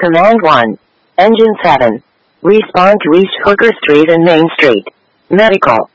Command 1. Engine 7. Respond to East Hooker Street and Main Street. Medical.